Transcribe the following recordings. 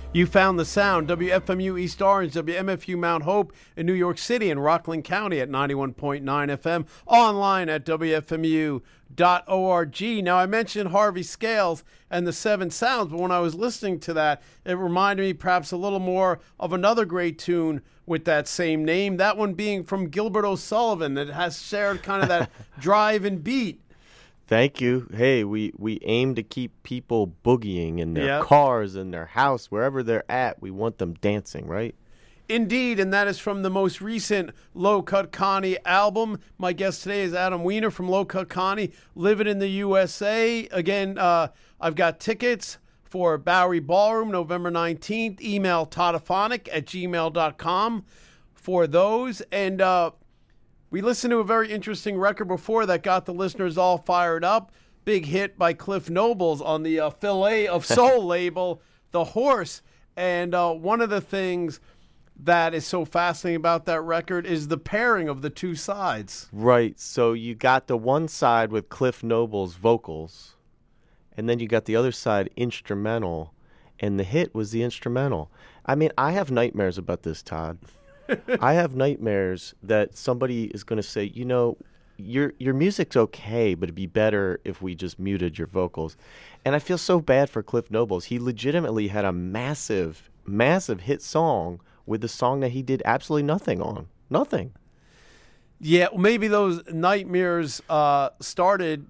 You found the sound, WFMU East Orange, WMFU Mount Hope in New York City and Rockland County at 91.9 FM, online at WFMU.org. Now, I mentioned Harvey Scales and the Seven Sounds, but when I was listening to that, it reminded me perhaps a little more of another great tune with that same name, that one being from Gilbert O'Sullivan that has shared kind of that drive and beat. Thank you. Hey, we aim to keep people boogieing in their cars, in their house, wherever they're at. We want them dancing, right? Indeed, and that is from the most recent Low Cut Connie album. My guest today is Adam Weiner from Low Cut Connie, living in the USA. Again, I've got tickets for Bowery Ballroom, November 19th. Email todophonic@gmail.com for those. And we listened to a very interesting record before that got the listeners all fired up. Big hit by Cliff Nobles on the Fillet of Soul label, The Horse. And one of the things that is so fascinating about that record is the pairing of the two sides. Right. So you got the one side with Cliff Noble's vocals, and then you got the other side instrumental, and the hit was the instrumental. I mean, I have nightmares about this, Todd. I have nightmares that somebody is going to say, you know, your music's okay, but it'd be better if we just muted your vocals. And I feel so bad for Cliff Nobles. He legitimately had a massive, massive hit song with a song that he did absolutely nothing on. Nothing. Yeah, well, maybe those nightmares started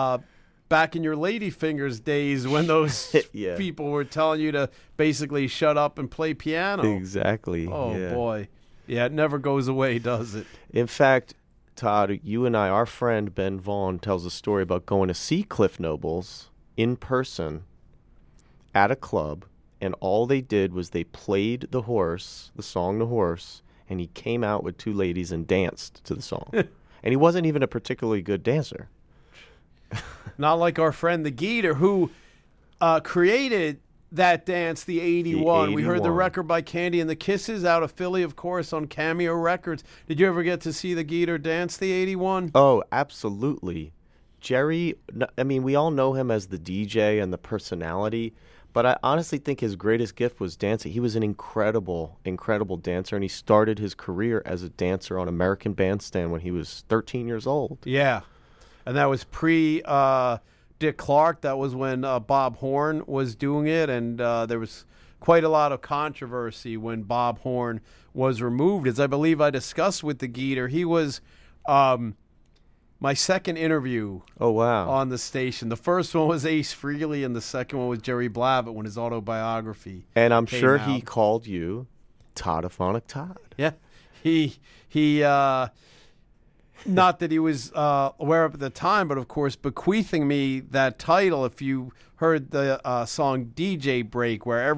back in your Ladyfingers days when those people were telling you to basically shut up and play piano. Exactly. Oh, boy. Yeah, it never goes away, does it? In fact, Todd, you and I, our friend Ben Vaughn tells a story about going to see Cliff Nobles in person at a club, and all they did was they played The Horse, the song The Horse, and he came out with two ladies and danced to the song. And he wasn't even a particularly good dancer. Not like our friend the Geeter, who created that dance, the 81. We heard the record by Candy and the Kisses out of Philly, of course, on Cameo Records. Did you ever get to see the Geeter dance the 81? Oh, absolutely. Jerry, I mean, we all know him as the DJ and the personality, but I honestly think his greatest gift was dancing. He was an incredible, incredible dancer, and he started his career as a dancer on American Bandstand when he was 13 years old. Yeah, and that was pre Dick Clark. That was when Bob Horn was doing it, and there was quite a lot of controversy when Bob Horn was removed. As I believe I discussed with the Geeter, he was my second interview on the station. The first one was Ace Frehley, and the second one was Jerry Blavat when his autobiography And I'm sure out. He called you Toddophonic Todd. Yeah. He not that he was aware of at the time, but of course bequeathing me that title. If you heard the song DJ Break, where